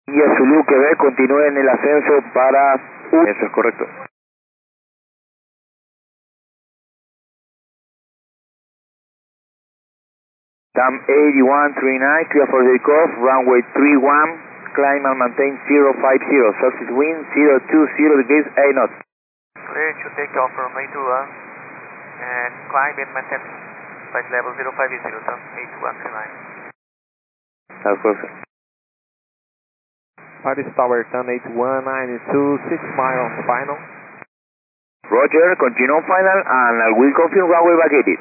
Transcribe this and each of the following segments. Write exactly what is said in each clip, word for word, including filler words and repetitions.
India Zulu, Quebec, continúe en el ascenso para... U. Eso es correcto. Tam eight one three nine, clear for takeoff, runway three one, climb and maintain zero five zero, surface wind zero two zero degrees, eight knots. Clear to take off from eight two one and climb and maintain flight level zero five zero, Tam eight one three nine. That's perfect. Paris Tower, Tan eight one nine two, six miles final. Roger, continue final and I will confirm runway vacated.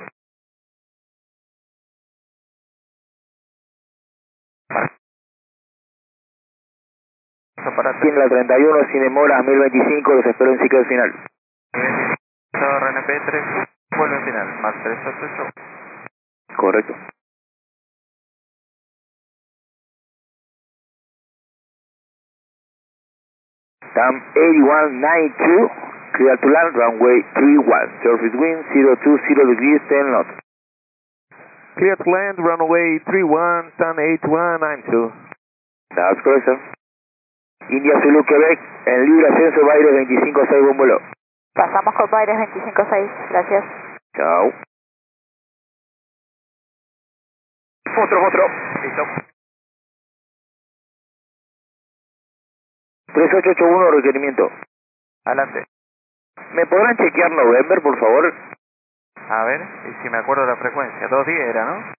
Tiene la treinta y uno, sin demora, mil veinticinco, los espero en ciclo final. R N P tres, vuelve en final, más tres ocho ocho. Correcto. Tam eight one nine two, clear to land, runway three one, surface wind zero two zero degrees, ten knots. Clear to land, runway three one, Tan eight one nine two. That's correct, sir. India Zulu, Quebec, en libre ascenso, Baires veinticinco seis, buen vuelo. Pasamos con Baires veinticinco seis, gracias. Chao. Otro, otro. Listo. tres ocho ocho uno, requerimiento. Adelante. ¿Me podrán chequear November, por favor? A ver, y si me acuerdo la frecuencia, dos diez era, ¿no?